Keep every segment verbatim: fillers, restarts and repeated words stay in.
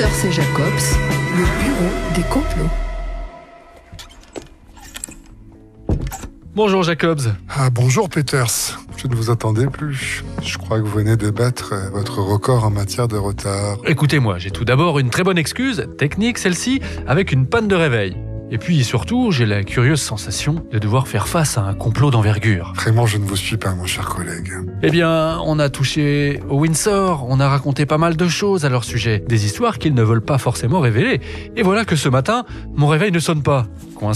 Peters et Jacobs, le bureau des complots. Bonjour Jacobs. Ah bonjour Peters, je ne vous attendais plus. Je crois que vous venez de battre votre record en matière de retard. Écoutez-moi, j'ai tout d'abord une très bonne excuse, technique celle-ci, avec une panne de réveil. Et puis surtout, j'ai la curieuse sensation de devoir faire face à un complot d'envergure. Vraiment, je ne vous suis pas, mon cher collègue. Eh bien, on a touché au Windsor, on a raconté pas mal de choses à leur sujet, des histoires qu'ils ne veulent pas forcément révéler. Et voilà que ce matin, mon réveil ne sonne pas. Coïncidence ?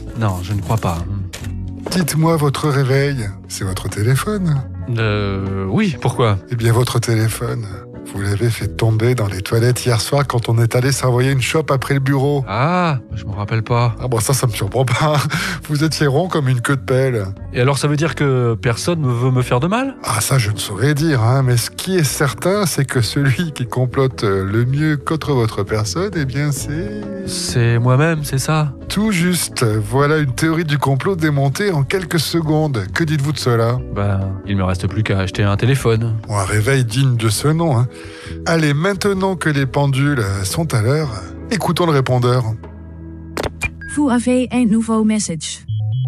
Non, je ne crois pas. Dites-moi votre réveil, c'est votre téléphone ? Euh... Oui, pourquoi ? Eh bien, votre téléphone, vous l'avez fait tomber dans les toilettes hier soir quand on est allé s'envoyer une chope après le bureau. Ah, je me rappelle pas. Ah bon, ça, ça me surprend pas. Vous étiez rond comme une queue de pelle. Et alors, ça veut dire que personne ne veut me faire de mal ? Ah, ça, je ne saurais dire, hein, mais ce qui est certain, c'est que celui qui complote le mieux contre votre personne, eh bien, c'est... C'est moi-même, c'est ça ? Tout juste. Voilà une théorie du complot démontée en quelques secondes. Que dites-vous de cela ? Ben, il me reste plus qu'à acheter un téléphone. Bon, un réveil digne de ce nom, hein. Allez, maintenant que les pendules sont à l'heure, écoutons le répondeur. Vous avez un nouveau message.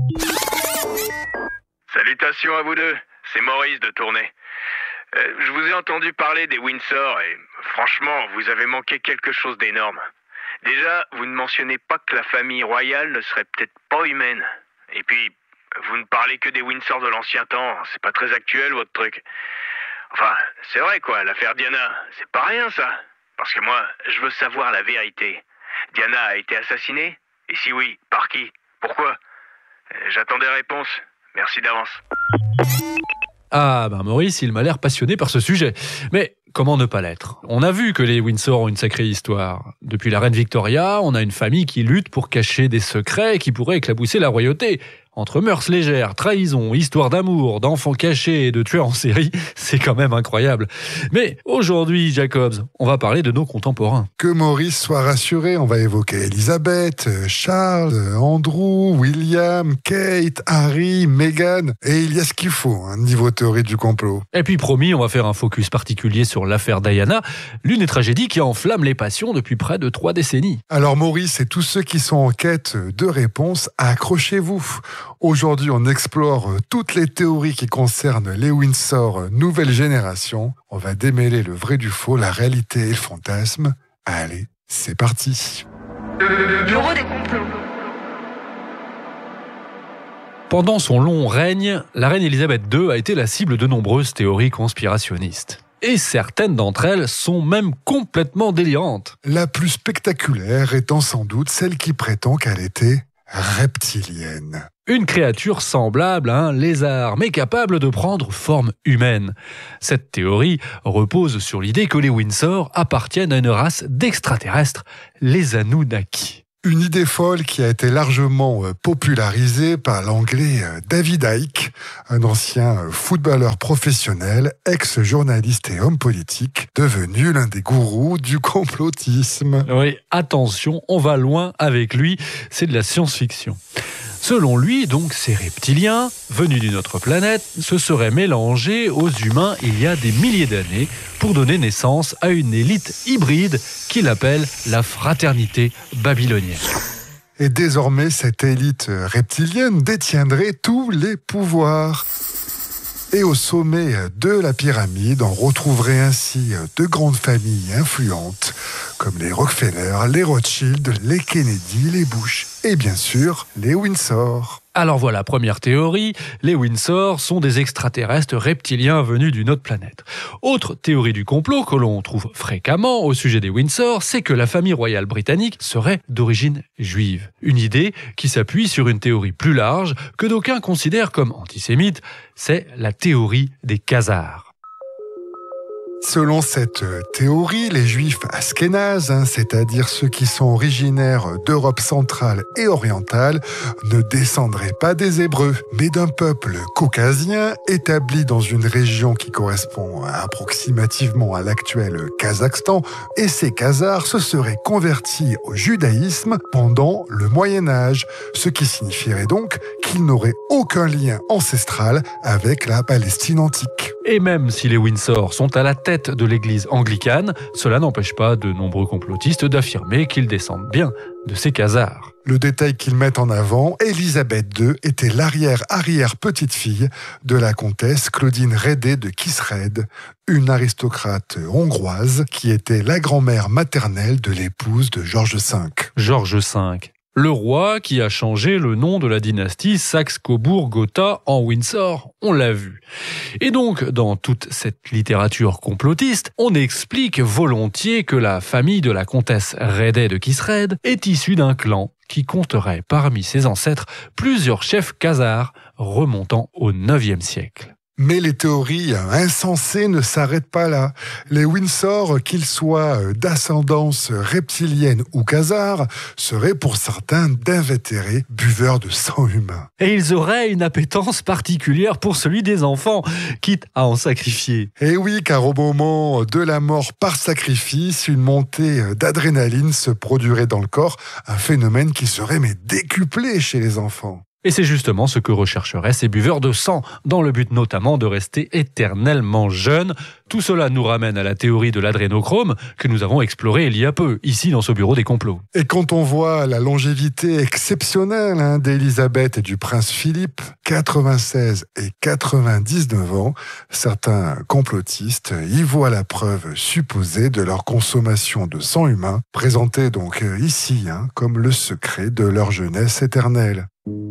Salutations à vous deux, c'est Maurice de Tournai. Euh, je vous ai entendu parler des Windsor et franchement, vous avez manqué quelque chose d'énorme. Déjà, vous ne mentionnez pas que la famille royale ne serait peut-être pas humaine. Et puis, vous ne parlez que des Windsor de l'ancien temps, c'est pas très actuel votre truc. Enfin, c'est vrai quoi, l'affaire Diana, c'est pas rien ça. Parce que moi, je veux savoir la vérité. Diana a été assassinée ? Et si oui, par qui ? Pourquoi ? J'attends des réponses. Merci d'avance. Ah ben Maurice, il m'a l'air passionné par ce sujet. Mais comment ne pas l'être ? On a vu que les Windsor ont une sacrée histoire. Depuis la reine Victoria, on a une famille qui lutte pour cacher des secrets qui pourraient éclabousser la royauté. Entre mœurs légères, trahison, histoire d'amour, d'enfants cachés et de tueurs en série, c'est quand même incroyable. Mais aujourd'hui, Jacobs, on va parler de nos contemporains. Que Maurice soit rassuré, on va évoquer Elisabeth, Charles, Andrew, William, Kate, Harry, Meghan, et il y a ce qu'il faut, un niveau théorie du complot. Et puis promis, on va faire un focus particulier sur l'affaire Diana, l'une des tragédies qui enflamme les passions depuis près de trois décennies. Alors Maurice et tous ceux qui sont en quête de réponses, accrochez-vous. Aujourd'hui, on explore toutes les théories qui concernent les Windsor nouvelle génération. On va démêler le vrai du faux, la réalité et le fantasme. Allez, c'est parti. Le bureau des complots. Pendant son long règne, la reine Elisabeth deux a été la cible de nombreuses théories conspirationnistes. Et certaines d'entre elles sont même complètement délirantes. La plus spectaculaire étant sans doute celle qui prétend qu'elle était reptilienne. Une créature semblable à un lézard, mais capable de prendre forme humaine. Cette théorie repose sur l'idée que les Windsor appartiennent à une race d'extraterrestres, les Anunnaki. Une idée folle qui a été largement popularisée par l'anglais David Icke, un ancien footballeur professionnel, ex-journaliste et homme politique, devenu l'un des gourous du complotisme. Oui, attention, on va loin avec lui, c'est de la science-fiction. Selon lui, donc, ces reptiliens, venus d'une autre planète, se seraient mélangés aux humains il y a des milliers d'années pour donner naissance à une élite hybride qu'il appelle la fraternité babylonienne. Et désormais, cette élite reptilienne détiendrait tous les pouvoirs. Et au sommet de la pyramide, on retrouverait ainsi de grandes familles influentes, comme les Rockefeller, les Rothschild, les Kennedy, les Bush et bien sûr les Windsor. Alors voilà, première théorie, les Windsor sont des extraterrestres reptiliens venus d'une autre planète. Autre théorie du complot que l'on trouve fréquemment au sujet des Windsor, c'est que la famille royale britannique serait d'origine juive. Une idée qui s'appuie sur une théorie plus large que d'aucuns considèrent comme antisémite, c'est la théorie des Khazars. Selon cette théorie, les juifs askénazes, hein, c'est-à-dire ceux qui sont originaires d'Europe centrale et orientale, ne descendraient pas des Hébreux, mais d'un peuple caucasien établi dans une région qui correspond approximativement à l'actuel Kazakhstan, et ces Khazars se seraient convertis au judaïsme pendant le Moyen Âge, ce qui signifierait donc qu'il n'aurait aucun lien ancestral avec la Palestine antique. Et même si les Windsor sont à la tête de l'église anglicane, cela n'empêche pas de nombreux complotistes d'affirmer qu'ils descendent bien de ces Khazars. Le détail qu'ils mettent en avant, Élisabeth deux était l'arrière-arrière-petite-fille de la comtesse Claudine Redé de Kisred, une aristocrate hongroise qui était la grand-mère maternelle de l'épouse de George cinq. George cinq. Le roi qui a changé le nom de la dynastie Saxe-Cobourg-Gotha en Windsor, on l'a vu. Et donc, dans toute cette littérature complotiste, on explique volontiers que la famille de la comtesse Redé de Kisred est issue d'un clan qui compterait parmi ses ancêtres plusieurs chefs khazars remontant au neuvième siècle. Mais les théories insensées ne s'arrêtent pas là. Les Windsor, qu'ils soient d'ascendance reptilienne ou khazare, seraient pour certains d'invétérés buveurs de sang humain. Et ils auraient une appétence particulière pour celui des enfants, quitte à en sacrifier. Et oui, car au moment de la mort par sacrifice, une montée d'adrénaline se produirait dans le corps, un phénomène qui serait mais décuplé chez les enfants. Et c'est justement ce que rechercheraient ces buveurs de sang, dans le but notamment de rester éternellement jeunes. Tout cela nous ramène à la théorie de l'adrénochrome que nous avons explorée il y a peu, ici dans ce bureau des complots. Et quand on voit la longévité exceptionnelle hein, d'Élisabeth et du prince Philippe, quatre-vingt-seize et quatre-vingt-dix-neuf ans, certains complotistes y voient la preuve supposée de leur consommation de sang humain, présentée donc ici hein, comme le secret de leur jeunesse éternelle.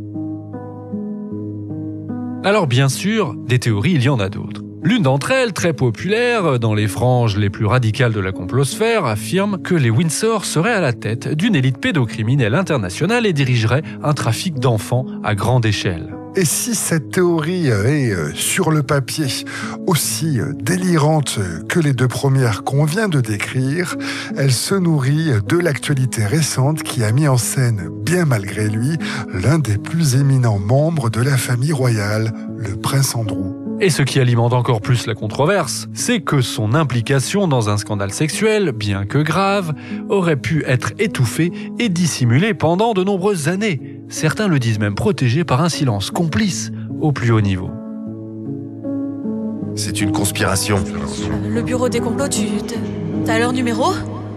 Alors bien sûr, des théories, il y en a d'autres. L'une d'entre elles, très populaire dans les franges les plus radicales de la complosphère, affirme que les Windsor seraient à la tête d'une élite pédocriminelle internationale et dirigeraient un trafic d'enfants à grande échelle. Et si cette théorie est, sur le papier, aussi délirante que les deux premières qu'on vient de décrire, elle se nourrit de l'actualité récente qui a mis en scène, bien malgré lui, l'un des plus éminents membres de la famille royale, le prince Andrew. Et ce qui alimente encore plus la controverse, c'est que son implication dans un scandale sexuel, bien que grave, aurait pu être étouffée et dissimulée pendant de nombreuses années. Certains le disent même protégé par un silence complice au plus haut niveau. C'est une conspiration. Le bureau des complots, tu... t'as leur numéro ?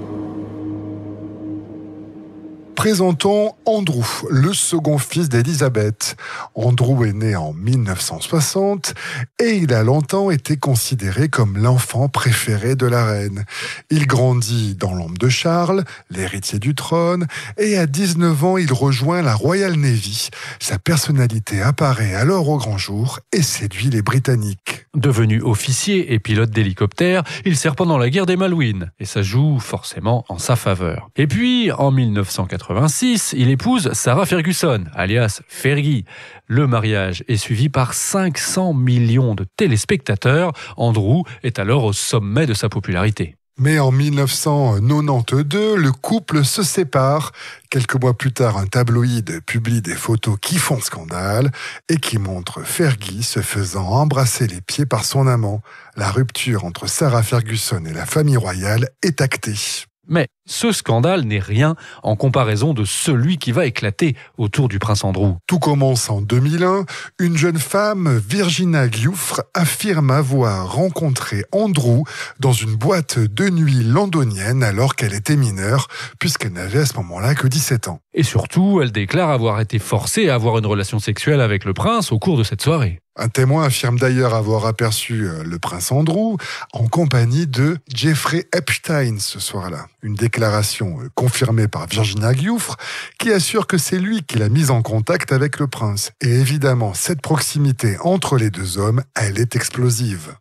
Présentons Andrew, le second fils d'Élisabeth. Andrew est né en mille neuf cent soixante et il a longtemps été considéré comme l'enfant préféré de la reine. Il grandit dans l'ombre de Charles, l'héritier du trône, et à dix-neuf ans, il rejoint la Royal Navy. Sa personnalité apparaît alors au grand jour et séduit les Britanniques. Devenu officier et pilote d'hélicoptère, il sert pendant la guerre des Malouines et ça joue forcément en sa faveur. Et puis, en mille neuf cent quatre-vingt-six, il épouse Sarah Ferguson, alias Fergie. Le mariage est suivi par cinq cents millions de téléspectateurs. Andrew est alors au sommet de sa popularité. Mais en mille neuf cent quatre-vingt-douze, le couple se sépare. Quelques mois plus tard, un tabloïd publie des photos qui font scandale et qui montrent Fergie se faisant embrasser les pieds par son amant. La rupture entre Sarah Ferguson et la famille royale est actée. Mais ce scandale n'est rien en comparaison de celui qui va éclater autour du prince Andrew. Tout commence en deux mille un. Une jeune femme, Virginia Giuffre, affirme avoir rencontré Andrew dans une boîte de nuit londonienne alors qu'elle était mineure, puisqu'elle n'avait à ce moment-là que dix-sept ans. Et surtout, elle déclare avoir été forcée à avoir une relation sexuelle avec le prince au cours de cette soirée. Un témoin affirme d'ailleurs avoir aperçu le prince Andrew en compagnie de Jeffrey Epstein ce soir-là. Une déclaration confirmée par Virginia Giuffre qui assure que c'est lui qui l'a mise en contact avec le prince. Et évidemment, cette proximité entre les deux hommes, elle est explosive.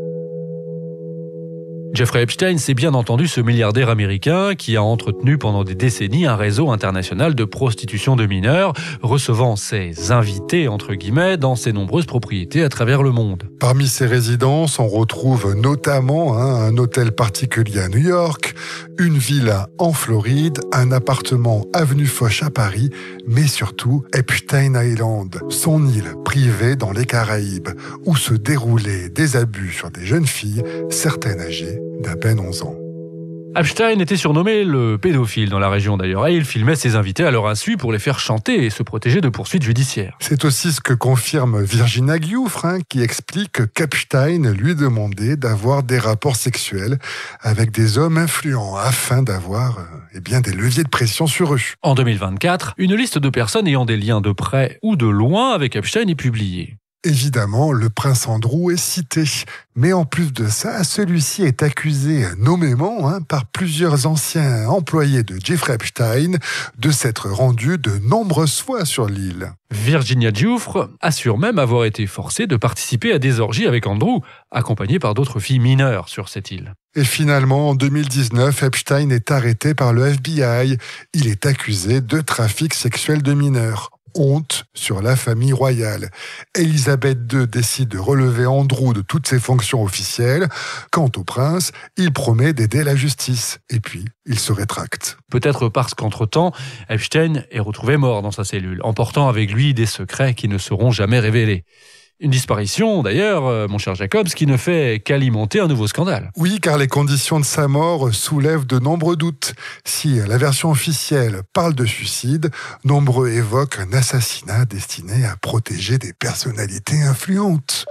Jeffrey Epstein, c'est bien entendu ce milliardaire américain qui a entretenu pendant des décennies un réseau international de prostitution de mineurs, recevant ses invités, entre guillemets, dans ses nombreuses propriétés à travers le monde. Parmi ses résidences, on retrouve notamment hein, un hôtel particulier à New York, une villa en Floride, un appartement avenue Foch à Paris, mais surtout Epstein Island, son île privée dans les Caraïbes, où se déroulaient des abus sur des jeunes filles, certaines âgées d'à peine onze ans. Epstein était surnommé le pédophile dans la région d'ailleurs, et il filmait ses invités à leur insu pour les faire chanter et se protéger de poursuites judiciaires. C'est aussi ce que confirme Virginia Giuffre, hein, qui explique qu'Epstein lui demandait d'avoir des rapports sexuels avec des hommes influents afin d'avoir euh, eh bien, des leviers de pression sur eux. En deux mille vingt-quatre, une liste de personnes ayant des liens de près ou de loin avec Epstein est publiée. Évidemment, le prince Andrew est cité. Mais en plus de ça, celui-ci est accusé nommément hein, par plusieurs anciens employés de Jeffrey Epstein de s'être rendu de nombreuses fois sur l'île. Virginia Giuffre assure même avoir été forcée de participer à des orgies avec Andrew, accompagnée par d'autres filles mineures sur cette île. Et finalement, en deux mille dix-neuf, Epstein est arrêté par le F B I. Il est accusé de trafic sexuel de mineurs. Honte sur la famille royale. Élisabeth deux décide de relever Andrew de toutes ses fonctions officielles. Quant au prince, il promet d'aider la justice. Et puis, il se rétracte. Peut-être parce qu'entre-temps, Epstein est retrouvé mort dans sa cellule, emportant avec lui des secrets qui ne seront jamais révélés. Une disparition, d'ailleurs, mon cher Jacobs, qui ne fait qu'alimenter un nouveau scandale. Oui, car les conditions de sa mort soulèvent de nombreux doutes. Si la version officielle parle de suicide, nombreux évoquent un assassinat destiné à protéger des personnalités influentes.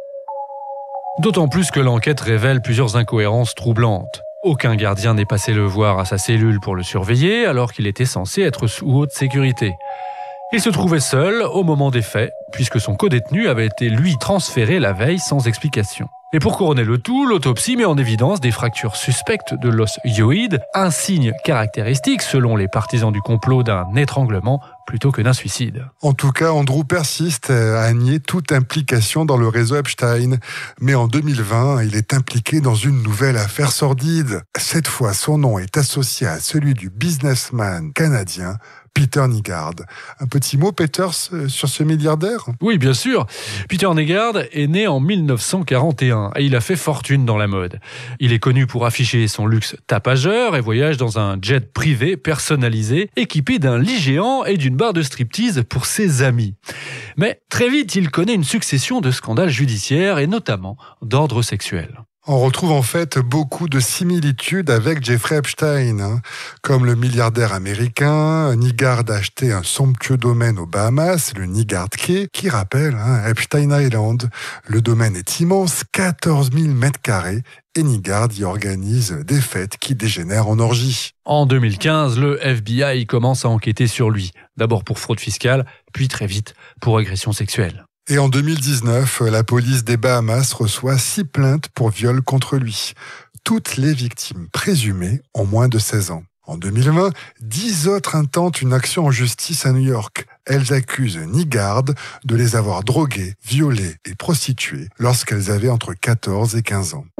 D'autant plus que l'enquête révèle plusieurs incohérences troublantes. Aucun gardien n'est passé le voir à sa cellule pour le surveiller, alors qu'il était censé être sous haute sécurité. Il se trouvait seul au moment des faits, puisque son codétenu avait été lui transféré la veille sans explication. Et pour couronner le tout, l'autopsie met en évidence des fractures suspectes de l'os hyoïde, un signe caractéristique selon les partisans du complot d'un étranglement plutôt que d'un suicide. En tout cas, Andrew persiste à nier toute implication dans le réseau Epstein. Mais en deux mille vingt, il est impliqué dans une nouvelle affaire sordide. Cette fois, son nom est associé à celui du businessman canadien Peter Nygard. Un petit mot, Peters, sur ce milliardaire ? Oui, bien sûr. Peter Nygard est né en mille neuf cent quarante et un et il a fait fortune dans la mode. Il est connu pour afficher son luxe tapageur et voyage dans un jet privé personnalisé, équipé d'un lit géant et d'une barre de striptease pour ses amis. Mais très vite, il connaît une succession de scandales judiciaires et notamment d'ordre sexuel. On retrouve en fait beaucoup de similitudes avec Jeffrey Epstein. Hein. Comme le milliardaire américain, Nygard a acheté un somptueux domaine aux Bahamas, le Nygard Cay, qui rappelle hein, Epstein Island. Le domaine est immense, quatorze mille mètres carrés, et Nygard y organise des fêtes qui dégénèrent en orgie. En deux mille quinze, le F B I commence à enquêter sur lui, d'abord pour fraude fiscale, puis très vite pour agression sexuelle. Et en deux mille dix-neuf, la police des Bahamas reçoit six plaintes pour viol contre lui. Toutes les victimes présumées ont moins de seize ans. En deux mille vingt, dix autres intentent une action en justice à New York. Elles accusent Nygard de les avoir droguées, violées et prostituées lorsqu'elles avaient entre quatorze et quinze ans.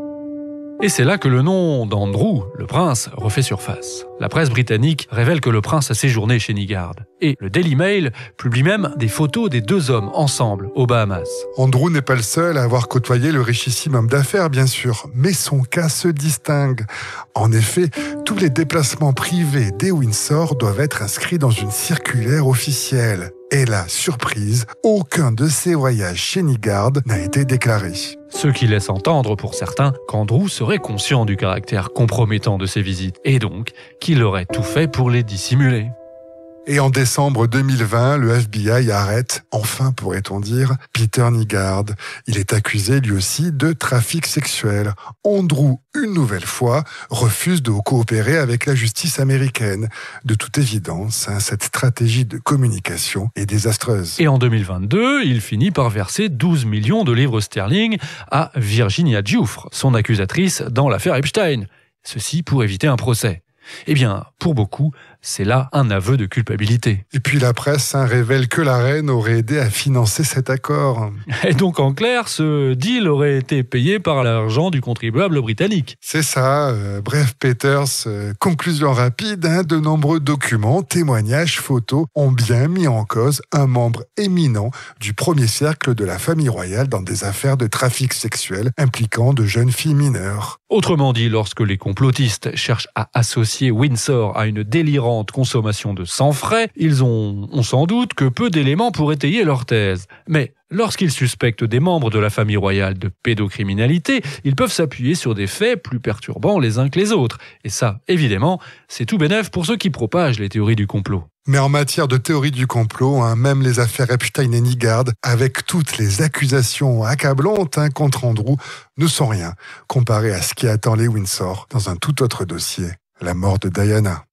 Et c'est là que le nom d'Andrew, le prince, refait surface. La presse britannique révèle que le prince a séjourné chez Nygard. Et le Daily Mail publie même des photos des deux hommes ensemble aux Bahamas. Andrew n'est pas le seul à avoir côtoyé le richissime homme d'affaires, bien sûr, mais son cas se distingue. En effet, tous les déplacements privés des Windsor doivent être inscrits dans une circulaire officielle. Et la surprise, aucun de ces voyages chez Nygard n'a été déclaré. Ce qui laisse entendre pour certains qu'Andrew serait conscient du caractère compromettant de ces visites et donc qu'il aurait tout fait pour les dissimuler. Et en décembre deux mille vingt, le F B I arrête, enfin pourrait-on dire, Peter Nygard. Il est accusé lui aussi de trafic sexuel. Andrew, une nouvelle fois, refuse de coopérer avec la justice américaine. De toute évidence, hein, cette stratégie de communication est désastreuse. Et en deux mille vingt-deux, il finit par verser douze millions de livres sterling à Virginia Giuffre, son accusatrice dans l'affaire Epstein. Ceci pour éviter un procès. Eh bien, pour beaucoup, c'est là un aveu de culpabilité. Et puis la presse hein, révèle que la reine aurait aidé à financer cet accord. Et donc en clair, ce deal aurait été payé par l'argent du contribuable britannique. C'est ça. Euh, bref, Peters, euh, conclusion rapide, hein, de nombreux documents, témoignages, photos ont bien mis en cause un membre éminent du premier cercle de la famille royale dans des affaires de trafic sexuel impliquant de jeunes filles mineures. Autrement dit, lorsque les complotistes cherchent à associer associer Windsor à une délirante consommation de sang frais, ils ont, on sans doute que peu d'éléments pour étayer leur thèse. Mais lorsqu'ils suspectent des membres de la famille royale de pédocriminalité, ils peuvent s'appuyer sur des faits plus perturbants les uns que les autres. Et ça, évidemment, c'est tout bénef pour ceux qui propagent les théories du complot. Mais en matière de théorie du complot, hein, même les affaires Epstein et Nygaard, avec toutes les accusations accablantes hein, contre Andrew, ne sont rien comparé à ce qui attend les Windsor dans un tout autre dossier, la mort de Diana.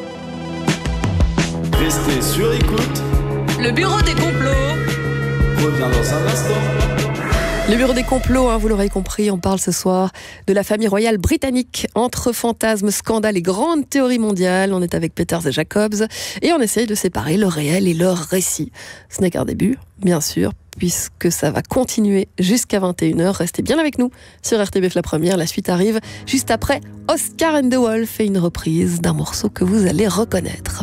Restez sur écoute. Le bureau des complots Revient dans un instant. Le bureau des complots, hein, vous l'aurez compris, on parle ce soir de la famille royale britannique. Entre fantasmes, scandales et grandes théories mondiales, on est avec Peters et Jacobs et on essaye de séparer le réel et leur récit. Ce n'est qu'un début, bien sûr, puisque ça va continuer jusqu'à vingt et une heures. Restez bien avec nous sur R T B F la première. La suite arrive juste après Oscar and the Wolf et une reprise d'un morceau que vous allez reconnaître.